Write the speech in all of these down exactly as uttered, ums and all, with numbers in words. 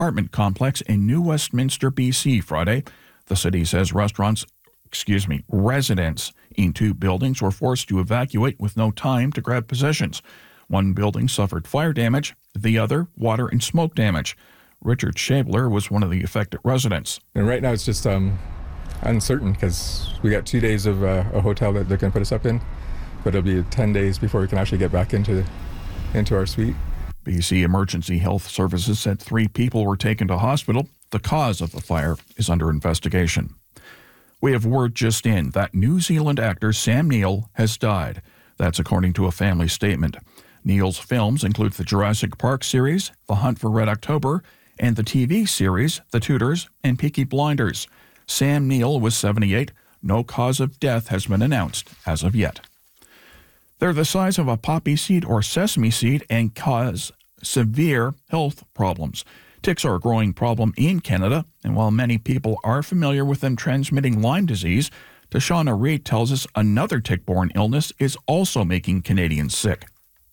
apartment complex in New Westminster, B C Friday. The city says restaurants, excuse me, residents in two buildings were forced to evacuate with no time to grab possessions. One building suffered fire damage, the other water and smoke damage. Richard Shabler was one of the affected residents. And right now it's just um, uncertain because we got two days of uh, a hotel that they're going to put us up in, but it'll be ten days before we can actually get back into into our suite. B C Emergency Health Services said three people were taken to hospital. The cause of the fire is under investigation. We have word just in that New Zealand actor Sam Neill has died. That's according to a family statement. Neill's films include the Jurassic Park series, The Hunt for Red October, and the T V series, The Tudors and Peaky Blinders. Sam Neill was seventy-eight. No cause of death has been announced as of yet. They're the size of a poppy seed or sesame seed and cause severe health problems. Ticks are a growing problem in Canada, and while many people are familiar with them transmitting Lyme disease, Tashana Reid tells us another tick-borne illness is also making Canadians sick.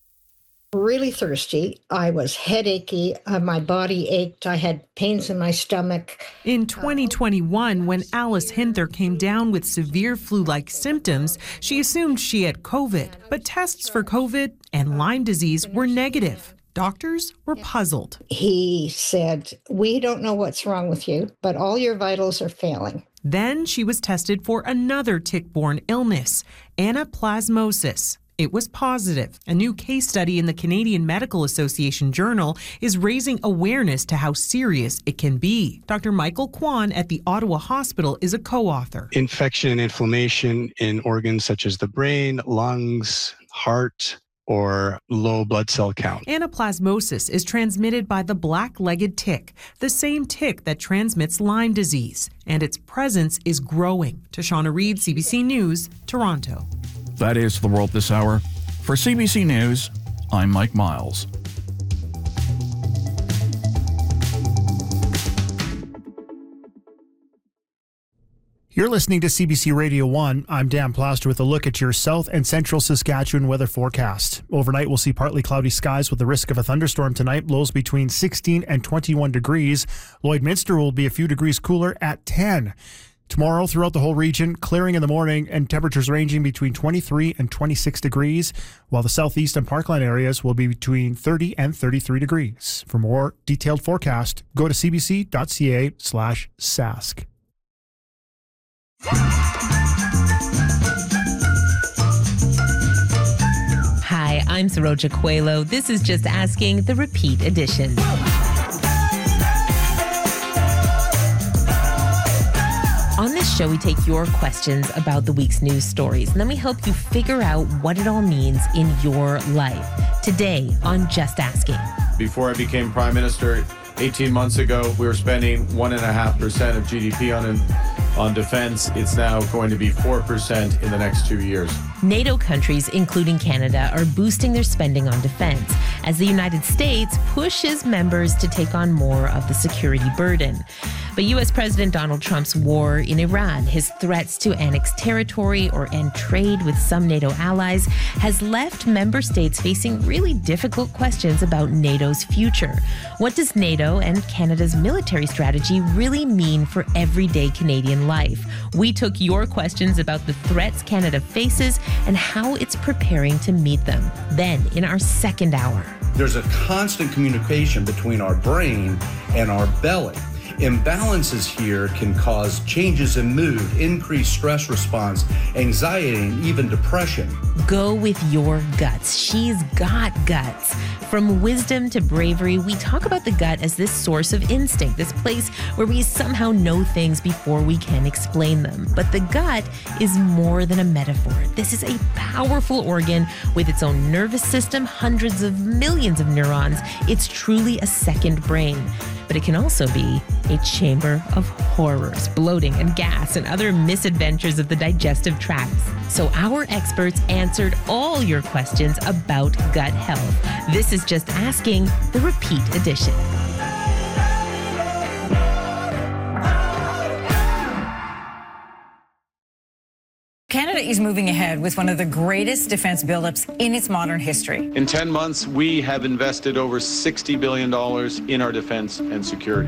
Really thirsty. I was headachy. Uh, my body ached. I had pains in my stomach. In twenty twenty-one, when Alice Hinther came down with severe flu-like symptoms, she assumed she had COVID. But tests for COVID and Lyme disease were negative. Doctors were puzzled. He said, "We don't know what's wrong with you, but all your vitals are failing." Then she was tested for another tick-borne illness, anaplasmosis. It was positive. A new case study in the Canadian Medical Association Journal is raising awareness to how serious it can be. Doctor Michael Kwan at the Ottawa Hospital is a co-author. Infection and inflammation in organs such as the brain, lungs, heart, or low blood cell count. Anaplasmosis is transmitted by the black-legged tick, the same tick that transmits Lyme disease, and its presence is growing. Tashana Reid, C B C News, Toronto. That is the world this hour. For C B C News, I'm Mike Miles. You're listening to C B C Radio one. I'm Dan Plaster with a look at your south and central Saskatchewan weather forecast. Overnight, we'll see partly cloudy skies with the risk of a thunderstorm tonight. Lows between sixteen and twenty-one degrees. Lloydminster will be a few degrees cooler at ten. Tomorrow, throughout the whole region, clearing in the morning and temperatures ranging between twenty-three and twenty-six degrees, while the southeast and Parkland areas will be between thirty and thirty-three degrees. For more detailed forecast, go to cbc.ca slash sask. Hi, I'm Saroja Coelho. This is Just Asking, the repeat edition. On this show, we take your questions about the week's news stories, and then we help you figure out what it all means in your life. Today on Just Asking. Before I became Prime Minister eighteen months ago, we were spending one point five percent of G D P on on defense. It's now going to be four percent in the next two years. NATO countries, including Canada, are boosting their spending on defense as the United States pushes members to take on more of the security burden. But U S President Donald Trump's war in Iran, his threats to annex territory or end trade with some NATO allies, has left member states facing really difficult questions about NATO's future. What does NATO and Canada's military strategy really mean for everyday Canadian life? We took your questions about the threats Canada faces and how it's preparing to meet them. Then, in our second hour, there's a constant communication between our brain and our belly. Imbalances here can cause changes in mood, increased stress response, anxiety, and even depression. Go with your guts. She's got guts. From wisdom to bravery, we talk about the gut as this source of instinct, this place where we somehow know things before we can explain them. But the gut is more than a metaphor. This is a powerful organ with its own nervous system, hundreds of millions of neurons. It's truly a second brain. But it can also be a chamber of horrors, bloating and gas and other misadventures of the digestive tract. So our experts answered all your questions about gut health. This is Just Asking, the repeat edition. Canada Canada is moving ahead with one of the greatest defense buildups in its modern history. In ten months, we have invested over sixty billion dollars in our defense and security.